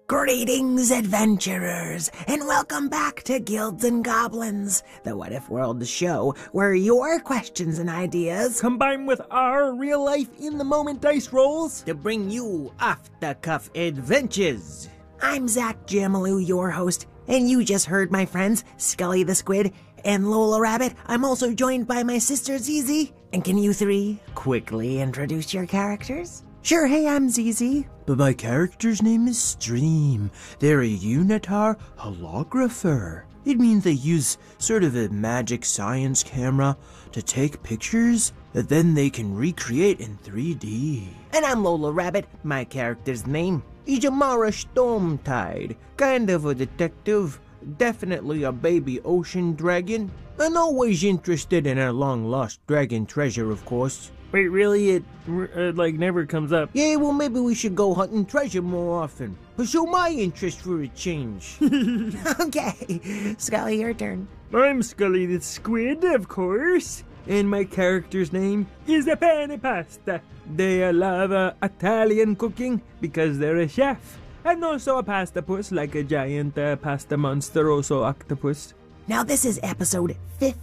Greetings, adventurers, and welcome back to Guilds and Goblins, the What If World show, where your questions and ideas combine with our real-life, in-the-moment dice rolls to bring you off-the-cuff adventures. I'm Zach Jamalou, your host, and you just heard my friends Scully the Squid and Lola Rabbit. I'm also joined by my sister Zizi. And can you three quickly introduce your characters? Sure, hey, I'm Zizi. But my character's name is Stream. They're a Unitar holographer. It means they use sort of a magic science camera to take pictures that then they can recreate in 3D. And I'm Lola Rabbit. My character's name is Amara Stormtide. Kind of a detective, definitely a baby ocean dragon, and always interested in our long-lost dragon treasure, of course. Wait, really? It never comes up. Yeah, well, maybe we should go hunting treasure more often. Pursue my interest for a change. Okay, Scully, your turn. I'm Scully the Squid, of course. And my character's name is a Penny Pasta. They love Italian cooking because they're a chef. And also a pastapus, like a giant pasta monsteroso octopus. Now this is episode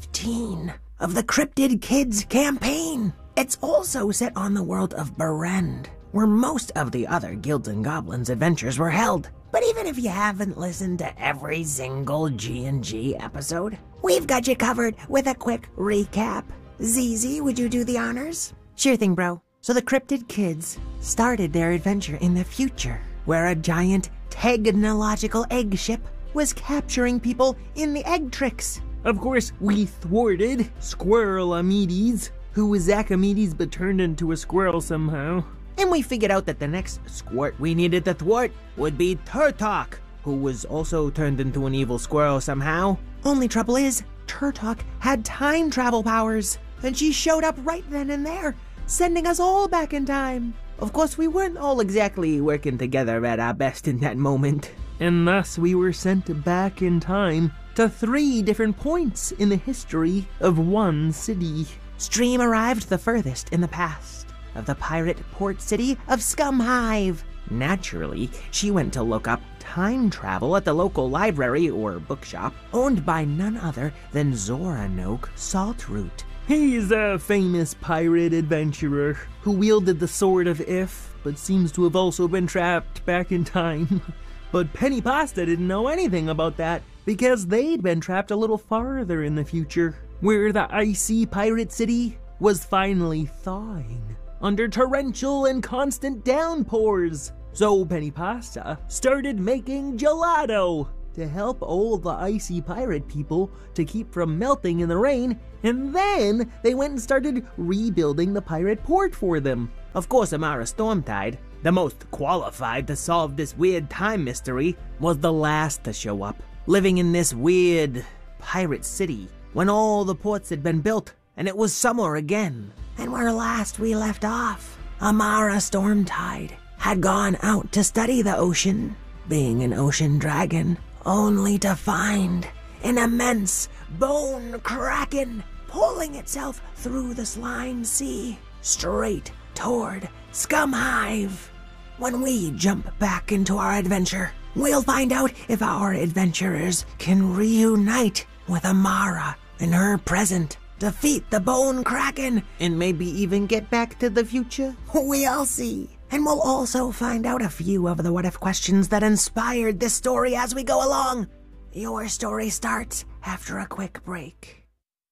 15 of the Cryptid Kids campaign. It's also set on the world of Berend, where most of the other Guilds and Goblins adventures were held. But even if you haven't listened to every single G&G episode, we've got you covered with a quick recap. Zizi, would you do the honors? Sure thing, bro. So the Cryptid Kids started their adventure in the future, where a giant technological egg ship was capturing people in the egg tricks. Of course, we thwarted Squirrel Amedes, who was Zachamedes but turned into a squirrel somehow. And we figured out that the next squirt we needed to thwart would be Turtok, who was also turned into an evil squirrel somehow. Only trouble is, Turtok had time travel powers, and she showed up right then and there, sending us all back in time. Of course, we weren't all exactly working together at our best in that moment. And thus we were sent back in time to 3 different points in the history of one city. Stream arrived the furthest in the past of the pirate port city of Scumhive. Naturally, she went to look up time travel at the local library or bookshop owned by none other than Zoranoke Saltroot. He's a famous pirate adventurer who wielded the Sword of If, but seems to have also been trapped back in time. But Penny Pasta didn't know anything about that because they'd been trapped a little farther in the future, where the icy pirate city was finally thawing under torrential and constant downpours. So Penny Pasta started making gelato to help all the icy pirate people to keep from melting in the rain, and then they went and started rebuilding the pirate port for them. Of course, Amara Stormtide, the most qualified to solve this weird time mystery, was the last to show up, living in this weird pirate city when all the ports had been built and it was summer again. And where last we left off, Amara Stormtide had gone out to study the ocean, being an ocean dragon, only to find an immense bone kraken pulling itself through the slime sea straight toward Scumhive. When we jump back into our adventure, we'll find out if our adventurers can reunite with Amara in her present, defeat the bone kraken, and maybe even get back to the future. We'll see. And we'll also find out a few of the what-if questions that inspired this story as we go along. Your story starts after a quick break.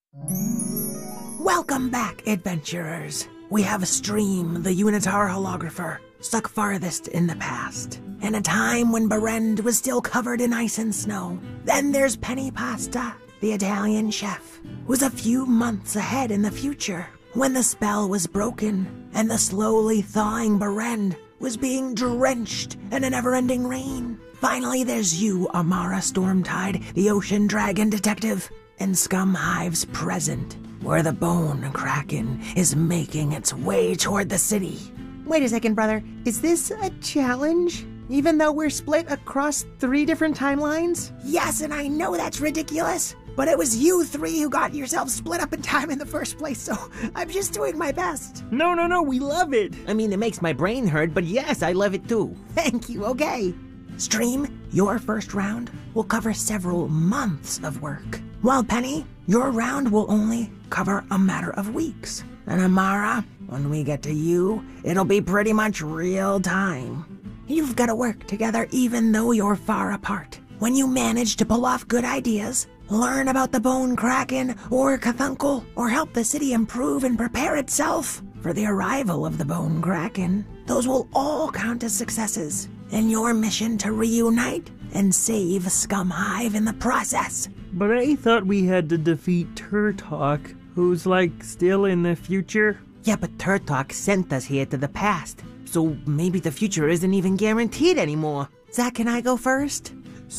Welcome back, adventurers. We have Stream, the Unitar holographer, stuck farthest in the past, in a time when Berend was still covered in ice and snow. Then there's Penny Pasta, the Italian chef, who's a few months ahead in the future, when the spell was broken and the slowly thawing Berend was being drenched in a never-ending rain. Finally, there's you, Amara Stormtide, the ocean dragon detective, in Scumhive's present, where the bone kraken is making its way toward the city. Wait a second, brother. Is this a challenge? Even though we're split across 3 different timelines? Yes, and I know that's ridiculous, but it was you 3 who got yourselves split up in time in the first place, so I'm just doing my best. No, we love it. I mean, it makes my brain hurt, but yes, I love it too. Thank you, okay. Stream, your first round will cover several months of work, while Penny, your round will only cover a matter of weeks. And Amara, when we get to you, it'll be pretty much real time. You've got to work together even though you're far apart. When you manage to pull off good ideas, learn about the Bone Kraken or Cthulhu, or help the city improve and prepare itself for the arrival of the Bone Kraken, those will all count as successes in your mission to reunite and save Scumhive in the process. But I thought we had to defeat Turtok, who's still in the future. Yeah, but Turtok sent us here to the past, so maybe the future isn't even guaranteed anymore. Zach, can I go first?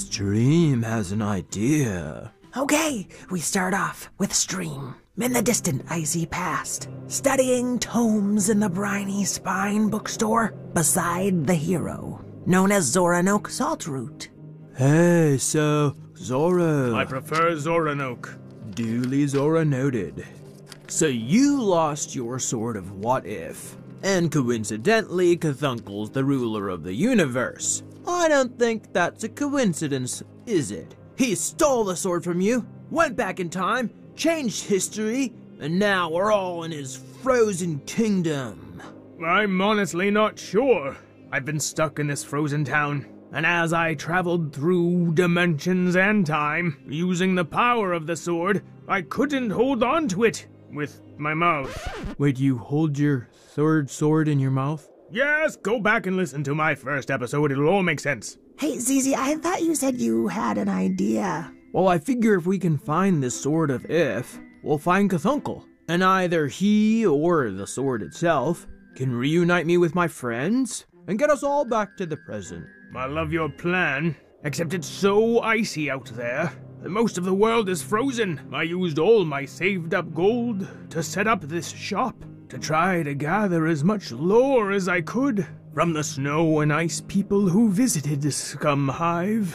Stream has an idea. Okay, we start off with Stream in the distant icy past, studying tomes in the Briny Spine bookstore beside the hero, known as Zoranoke Saltroot. Hey, so, Zoro. I prefer Zoranoke. Duly Zora noted. So you lost your sword of what if, and coincidentally Cthunkle's the ruler of the universe. I don't think that's a coincidence, is it? He stole the sword from you, went back in time, changed history, and now we're all in his frozen kingdom. I'm honestly not sure. I've been stuck in this frozen town, and as I traveled through dimensions and time, using the power of the sword, I couldn't hold on to it with my mouth. Wait, you hold your third sword in your mouth? Yes, go back and listen to my first episode, it'll all make sense. Hey, Zizi, I thought you said you had an idea. Well, I figure if we can find this sword of if, we'll find Cthulhu, and either he or the sword itself can reunite me with my friends and get us all back to the present. I love your plan, except it's so icy out there. Most of the world is frozen. I used all my saved up gold to set up this shop, to try to gather as much lore as I could from the snow and ice people who visited Scumhive.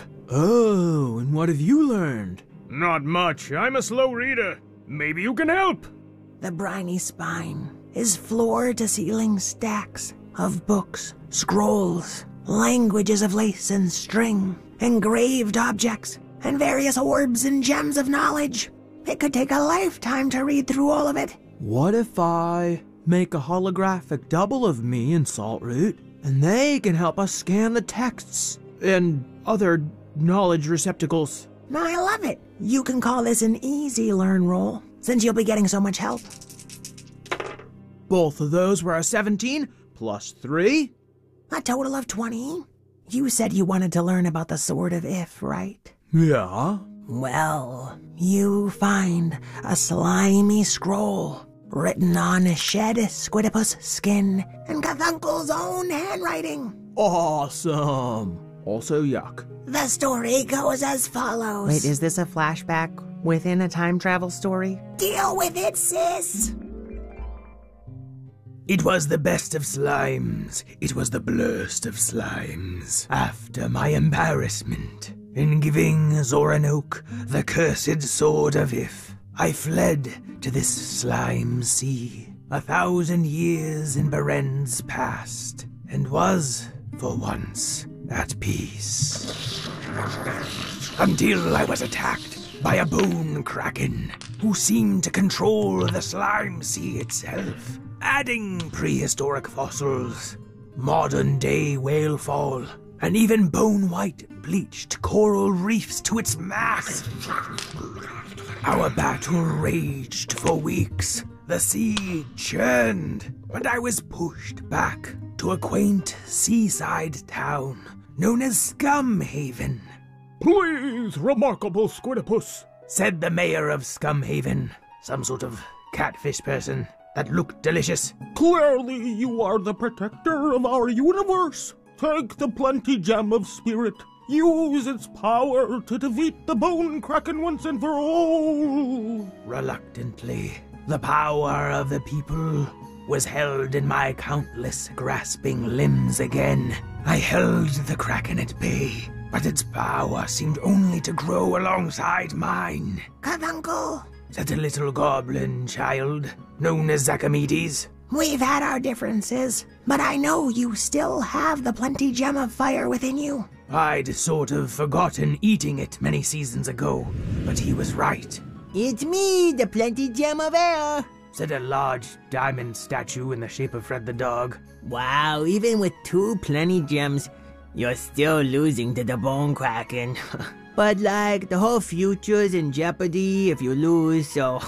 Oh, and what have you learned? Not much. I'm a slow reader. Maybe you can help. The Briny Spine is floor-to-ceiling stacks of books, scrolls, languages of lace and string, engraved objects, and various orbs and gems of knowledge. It could take a lifetime to read through all of it. What if I make a holographic double of me and Saltroot, and they can help us scan the texts and other knowledge receptacles? I love it. You can call this an easy learn roll, since you'll be getting so much help. Both of those were a 17 plus 3. A total of 20. You said you wanted to learn about the Sword of If, right? Yeah. Well, you find a slimy scroll written on shed Squidopus skin in Cthunkle's own handwriting. Awesome. Also yuck. The story goes as follows. Wait, is this a flashback within a time travel story? Deal with it, sis. It was the best of slimes. It was the blurst of slimes. After my embarrassment in giving Zoranoke the cursed sword of If, I fled to this slime sea 1,000 years in Berend's past, and was, for once, at peace. Until I was attacked by a bone kraken who seemed to control the slime sea itself, adding prehistoric fossils, modern-day whale fall, and even bone-white bleached coral reefs to its mass. Our battle raged for weeks. The sea churned, and I was pushed back to a quaint seaside town known as Scumhaven. Please, remarkable Squidopus, said the mayor of Scumhaven, some sort of catfish person that looked delicious. Clearly you are the protector of our universe. Take the plenty gem of spirit. Use its power to defeat the bone kraken once and for all. Reluctantly, the power of the people was held in my countless grasping limbs again. I held the kraken at bay, but its power seemed only to grow alongside mine. Cthulhu, Said a little goblin child known as Zachamedes. We've had our differences, but I know you still have the plenty gem of fire within you. I'd sort of forgotten eating it many seasons ago, but he was right, It's me, the plenty gem of air. said a large diamond statue in the shape of Fred the dog. Wow, even with 2 plenty gems, you're still losing to the Bone Kraken. But like, the whole future's in jeopardy if you lose, so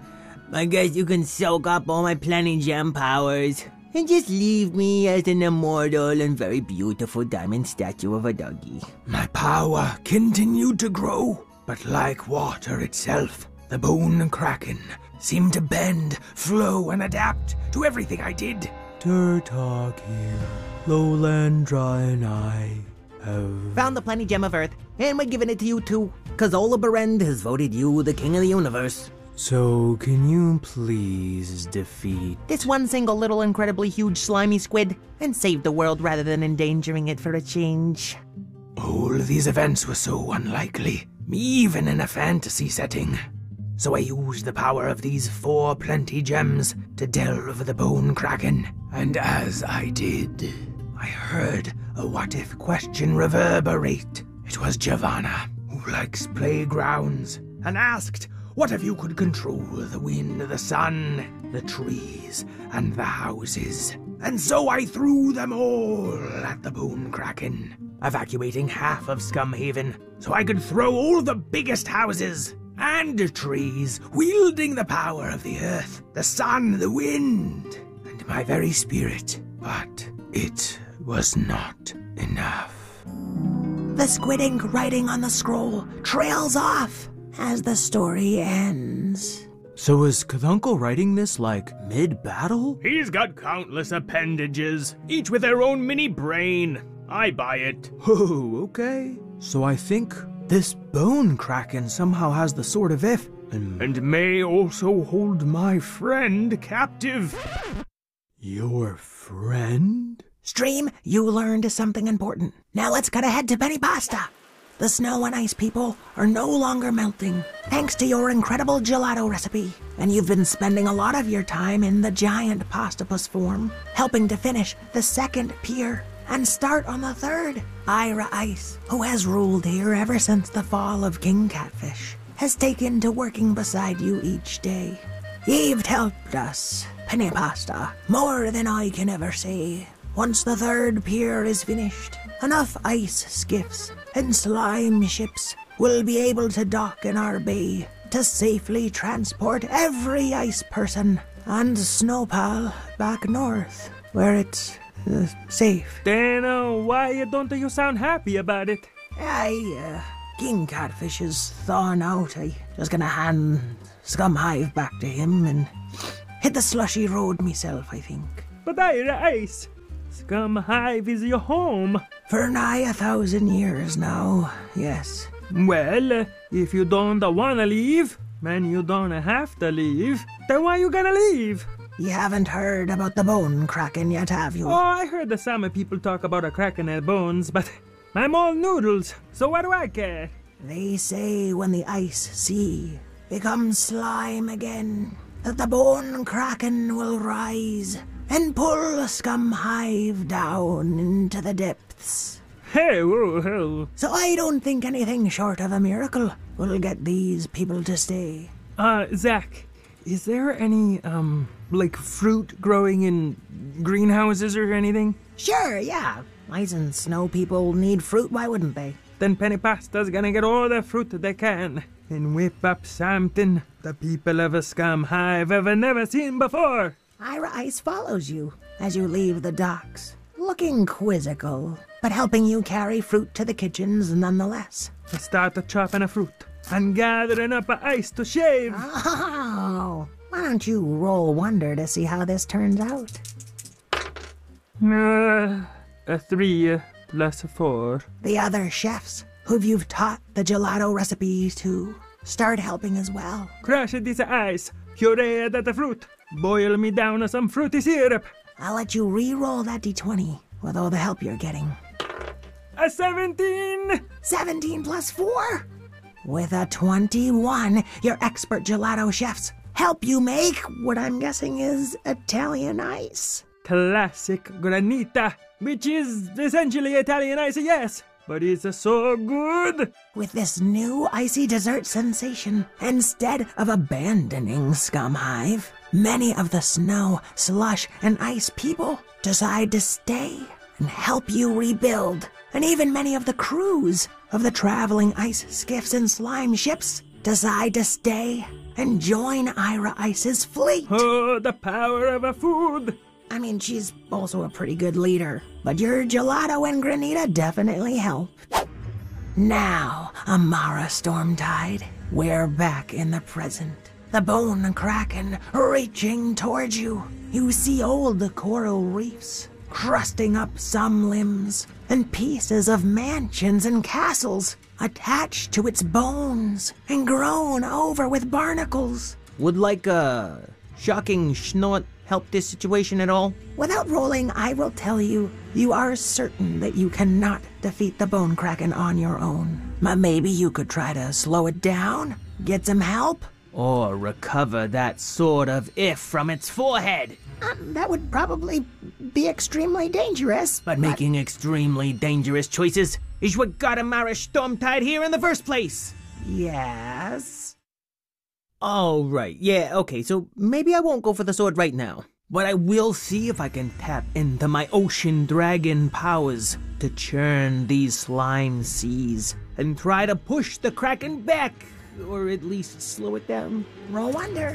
I guess you can soak up all my plenty gem powers and just leave me as an immortal and very beautiful diamond statue of a doggy. My power continued to grow, but like water itself, the Bone Kraken seemed to bend, flow, and adapt to everything I did. Turtok here, lowland dry and I have... Found the plenty gem of Earth, and we're giving it to you too, cause Ola Berend has voted you the king of the universe. So can you please defeat... This one single little incredibly huge slimy squid, and save the world rather than endangering it for a change. All these events were so unlikely, even in a fantasy setting. So I used the power of these 4 plenty gems to delve the Bone Kraken. And as I did, I heard a what-if question reverberate. It was Giovanna, who likes playgrounds, and asked, what if you could control the wind, the sun, the trees, and the houses? And so I threw them all at the Bone Kraken, evacuating half of Scumhaven, so I could throw all the biggest houses and trees, wielding the power of the earth, the sun, the wind, and my very spirit. But it was not enough. The squid ink writing on the scroll trails off as the story ends. So is Cthulhu writing this, like, mid-battle? He's got countless appendages, each with their own mini brain. I buy it. Oh, okay. So I think this Bone Kraken somehow has the Sword of If, And may also hold my friend captive. Your friend? Stream, you learned something important. Now let's cut ahead to Penny Pasta. The snow and ice people are no longer melting, thanks to your incredible gelato recipe. And you've been spending a lot of your time in the giant pastapus form, helping to finish the 2nd pier and start on the 3rd. Ira Ice, who has ruled here ever since the fall of King Catfish, has taken to working beside you each day. You've helped us, Penny Pasta, more than I can ever say. Once the 3rd pier is finished, enough ice skiffs and slime ships will be able to dock in our bay to safely transport every ice person and Snowpal back north, where it's safe. Dano, why don't you sound happy about it? King Catfish is thawing out. I just gonna hand Scumhive back to him and hit the slushy road myself, I think. But Ira Ice, Scumhive is your home. For nigh 1,000 years now, yes. Well, if you don't wanna leave, and you don't have to leave, then why you gonna leave? You haven't heard about the Bone Kraken yet, have you? Oh, I heard the Sama people talk about a crack in their bones, but I'm all noodles, so what do I care? They say when the ice sea becomes slime again, that the Bone Kraken will rise and pull Scumhive down into the depths. Hey, whoa, whoa. So I don't think anything short of a miracle will get these people to stay. Zach, is there any, like fruit growing in greenhouses or anything? Sure, yeah. Ice and snow people need fruit, why wouldn't they? Then Penny Pasta's gonna get all the fruit they can and whip up something the people of a Scumhive have never seen before. Ira Ice follows you as you leave the docks, looking quizzical, but helping you carry fruit to the kitchens nonetheless. Start chopping a fruit and gathering up ice to shave. Oh, why don't you roll wonder to see how this turns out? A 3 plus 4. The other chefs who you've taught the gelato recipes to start helping as well. Crush this ice, puree the fruit, boil me down some fruity syrup. I'll let you re-roll that d20 with all the help you're getting. A 17! 17 plus 4? With a 21, your expert gelato chefs help you make what I'm guessing is Italian ice. Classic granita, which is essentially Italian ice, yes, but it's so good. With this new icy dessert sensation, instead of abandoning Scumhive, many of the snow, slush, and ice people decide to stay and help you rebuild. And even many of the crews of the traveling ice skiffs and slime ships decide to stay and join Ira Ice's fleet. Oh, the power of a food. I mean, she's also a pretty good leader, but your gelato and granita definitely helped. Now, Amara Stormtide, we're back in the present. The Bone Kraken reaching towards you. You see old coral reefs, crusting up some limbs, and pieces of mansions and castles attached to its bones and grown over with barnacles. Would like a shocking snort help this situation at all? Without rolling, I will tell you, you are certain that you cannot defeat the Bone Kraken on your own. But maybe you could try to slow it down, get some help? Or recover that sword of if from its forehead. That would probably be extremely dangerous. But making extremely dangerous choices is what got Amara Stormtide here in the first place. Yes? Oh, right. Yeah, okay, so maybe I won't go for the sword right now. But I will see if I can tap into my ocean dragon powers to churn these slime seas and try to push the Kraken back, or at least slow it down. Roll wonder.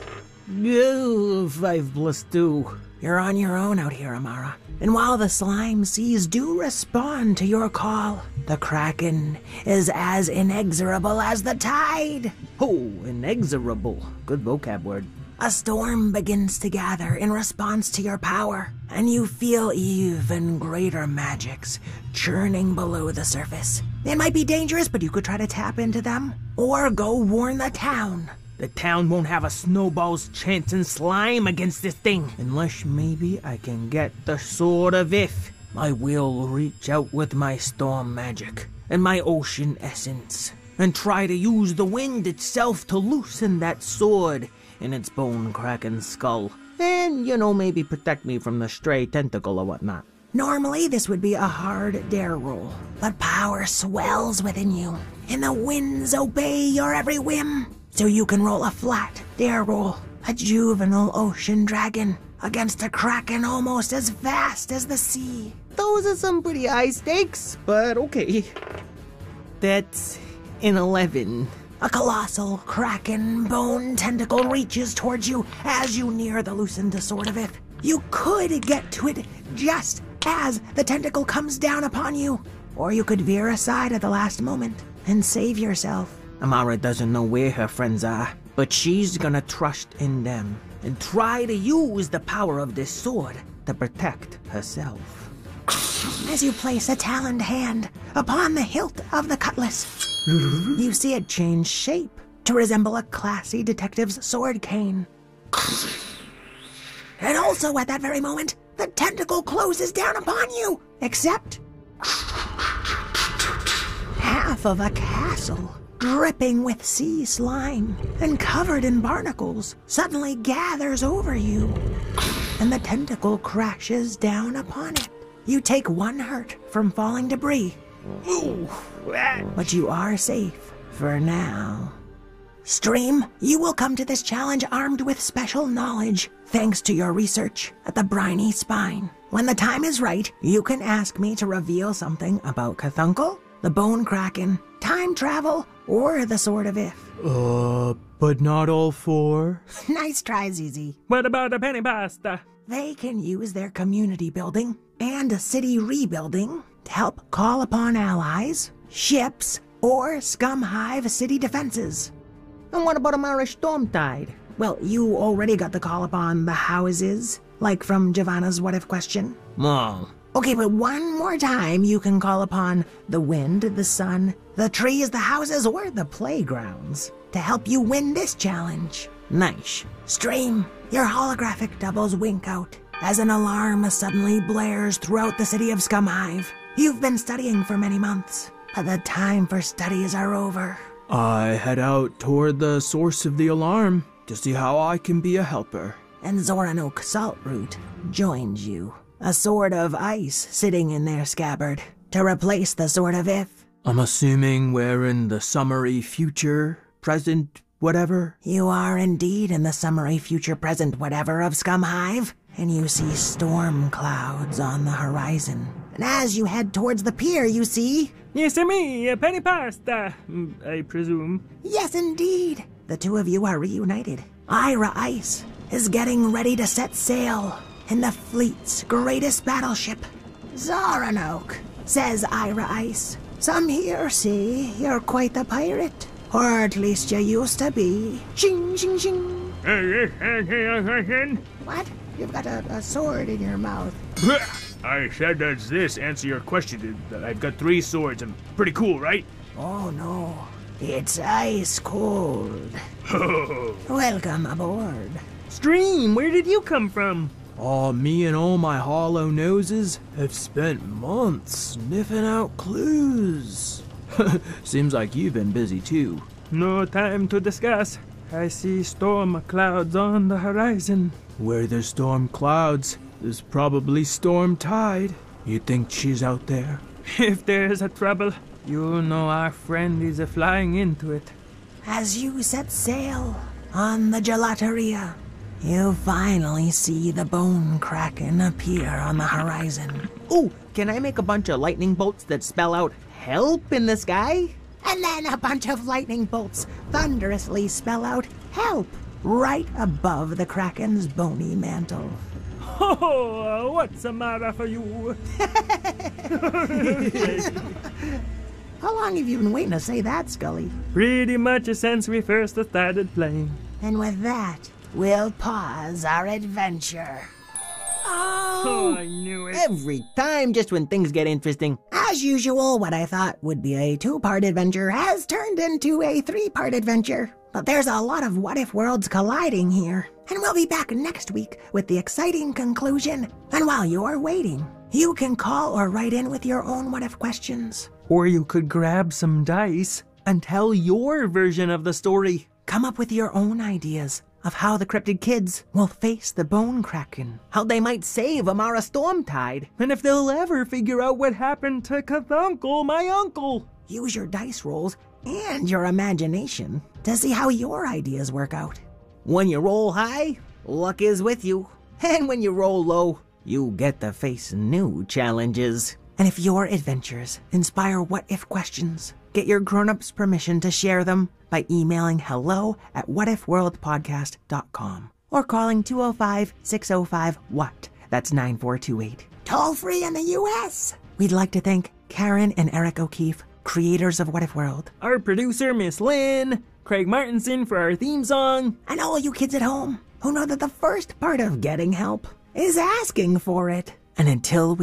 Oh, 5+2. You're on your own out here, Amara. And while the slime seas do respond to your call, the Kraken is as inexorable as the tide. Oh, inexorable. Good vocab word. A storm begins to gather in response to your power, and you feel even greater magics churning below the surface. It might be dangerous, but you could try to tap into them, or go warn the town. The town won't have a snowball's chance in slime against this thing, unless maybe I can get the Sword of If. I will reach out with my storm magic and my ocean essence, and try to use the wind itself to loosen that sword in its Bone Kraken skull. And, maybe protect me from the stray tentacle or whatnot. Normally, this would be a hard dare roll, but power swells within you, and the winds obey your every whim. So you can roll a flat dare roll, a juvenile ocean dragon, against a Kraken almost as vast as the sea. Those are some pretty high stakes, but okay. That's an 11. A colossal Kraken bone tentacle reaches towards you as you near the loosened Sword of If. You could get to it just as the tentacle comes down upon you, or you could veer aside at the last moment and save yourself. Amara doesn't know where her friends are, but she's gonna trust in them and try to use the power of this sword to protect herself. As you place a taloned hand upon the hilt of the cutlass, you see it change shape to resemble a classy detective's sword cane. And also at that very moment, the tentacle closes down upon you, except half of a castle, dripping with sea slime and covered in barnacles, suddenly gathers over you, and the tentacle crashes down upon it. You take 1 hurt from falling debris, but you are safe for now. Stream, you will come to this challenge armed with special knowledge, thanks to your research at the Briny Spine. When the time is right, you can ask me to reveal something about Cthulhu, the Bone Kraken, time travel, or the Sword of If. But not all 4. Nice try, Zizi. What about a penny pasta? They can use their community building and city rebuilding to help call upon allies, ships, or Scumhive city defenses. And what about Amara Stormtide? Well, you already got the call upon the houses, like from Giovanna's What If question. Oh. Okay, but one more time you can call upon the wind, the sun, the trees, the houses, or the playgrounds to help you win this challenge. Nice. Stream, your holographic doubles wink out as an alarm suddenly blares throughout the city of Scumhive. You've been studying for many months, but the time for studies are over. I head out toward the source of the alarm. to see how I can be a helper. And Zoranoke Saltroot joins you, a sword of ice sitting in their scabbard, to replace the sword of If. I'm assuming we're in the summary future, present, whatever. You are indeed in the summary future present whatever of Scumhive, and you see storm clouds on the horizon. And as you head towards the pier, you see... Yes, me, Penny Pasta, I presume. Yes, indeed. The two of you are reunited. Ira Ice is getting ready to set sail in the fleet's greatest battleship, Zoranoke, says Ira Ice. Some here say you're quite the pirate, or at least you used to be. Shing, shing, shing. What? You've got a sword in your mouth. I said, does this answer your question? I've got 3 swords and pretty cool, right? Oh no, it's ice cold. Welcome aboard. Stream, where did you come from? Oh, me and all my hollow noses have spent months sniffing out clues. Seems like you've been busy too. No time to discuss. I see storm clouds on the horizon. Where there's storm clouds, there's probably storm tide. You think she's out there? If there's a trouble, you know our friend is flying into it. As you set sail on the Gelateria, you finally see the Bone Kraken appear on the horizon. Ooh, can I make a bunch of lightning bolts that spell out help in the sky? And then a bunch of lightning bolts thunderously spell out help right above the Kraken's bony mantle. Oh, what's the matter for you? How long have you been waiting to say that, Scully? Pretty much since we first started playing. And with that, we'll pause our adventure. Oh, I knew it. Every time, just when things get interesting. As usual, what I thought would be a 2-part adventure has turned into a 3-part adventure. But there's a lot of what-if worlds colliding here. And we'll be back next week with the exciting conclusion. And while you're waiting, you can call or write in with your own what-if questions. Or you could grab some dice and tell your version of the story. Come up with your own ideas of how the Cryptid Kids will face the Bone Kraken. How they might save Amara Stormtide. And if they'll ever figure out what happened to Cthulhu, my uncle. Use your dice rolls and your imagination to see how your ideas work out. When you roll high, luck is with you. And when you roll low, you get to face new challenges. And if your adventures inspire what-if questions, get your grown-ups' permission to share them by emailing hello@whatifworldpodcast.com or calling 205-605-WHAT. That's 9428. Toll free in the U.S. We'd like to thank Karen and Eric O'Keefe, creators of What If World. Our producer, Miss Lynn. Craig Martinson for our theme song. And all you kids at home who know that the first part of getting help is asking for it. And until we